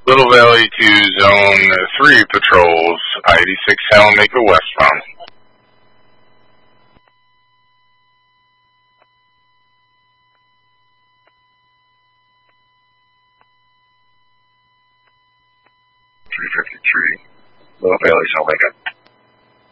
Little Valley to Zone 3 patrols, I-86 Helmaker westbound. Little Valley, Helmaker.